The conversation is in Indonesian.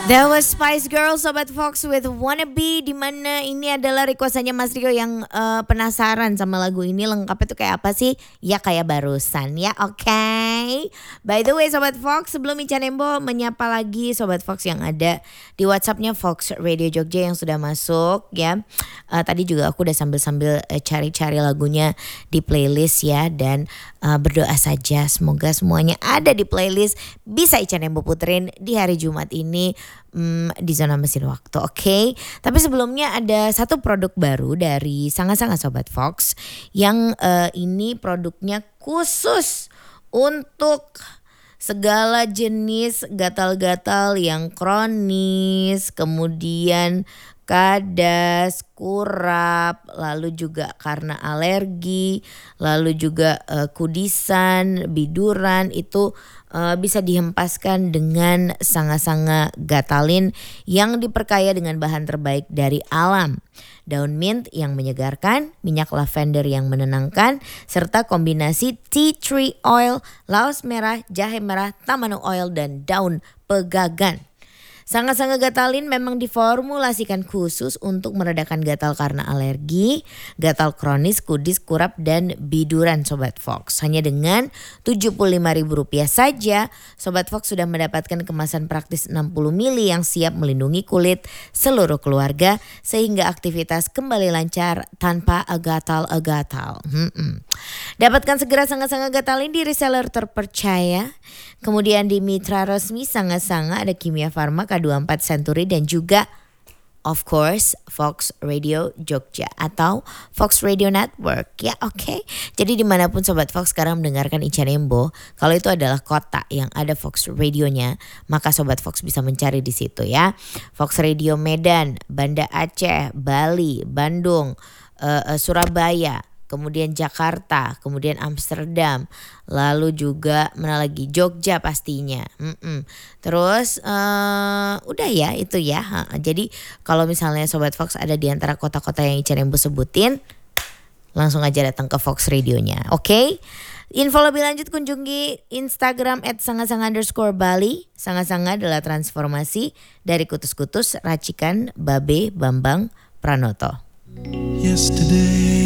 That was Spice Girls, Sobat Fox with Wannabe, di mana ini adalah requestannya Mas Rio yang penasaran sama lagu ini lengkapnya tuh kayak apa sih? Ya kayak barusan ya, oke. By the way Sobat Fox, sebelum Ica Nembo menyapa lagi Sobat Fox yang ada di WhatsAppnya Fox Radio Jogja yang sudah masuk ya. Tadi juga aku udah sambil-sambil cari-cari lagunya di playlist ya, dan berdoa saja semoga semuanya ada di playlist bisa Ica Nembo puterin di hari Jumat ini di zona mesin waktu, oke? Tapi sebelumnya ada satu produk baru dari Sanga-Sanga Sobat Fox yang ini produknya khusus untuk segala jenis gatal-gatal yang kronis, kemudian kadas, kurap, lalu juga karena alergi, lalu juga kudisan, biduran itu bisa dihempaskan dengan Sanga-Sanga Gatalin yang diperkaya dengan bahan terbaik dari alam. Daun mint yang menyegarkan, minyak lavender yang menenangkan, serta kombinasi tea tree oil, laos merah, jahe merah, tamanu oil, dan daun pegagan. Sanga-Sanga Gatalin memang diformulasikan khusus untuk meredakan gatal karena alergi, gatal kronis, kudis, kurap, dan biduran Sobat Fox. Hanya dengan Rp75.000 saja, Sobat Fox sudah mendapatkan kemasan praktis 60 ml yang siap melindungi kulit seluruh keluarga sehingga aktivitas kembali lancar tanpa agatal-agatal. Dapatkan segera Sanga-Sanga Gatalin di reseller terpercaya. Kemudian di mitra resmi Sanga-Sanga ada Kimia Farma, K24 Century, dan juga of course Fox Radio Jogja atau Fox Radio Network ya, oke. Jadi dimanapun Sobat Fox sekarang mendengarkan Ica Nembo, kalau itu adalah kota yang ada Fox Radionya, maka Sobat Fox bisa mencari di situ ya. Fox Radio Medan, Banda Aceh, Bali, Bandung, Surabaya, kemudian Jakarta, kemudian Amsterdam, lalu juga mana lagi, Jogja pastinya. Terus udah ya itu ya. Jadi kalau misalnya Sobat Fox ada di antara kota-kota yang Ica Nembo sebutin, langsung aja datang ke Fox Radionya, oke? Info lebih lanjut kunjungi Instagram @sanga-sanga_Bali. Sanga-Sanga adalah transformasi dari kutus-kutus racikan Babe Bambang Pranoto. Yesterday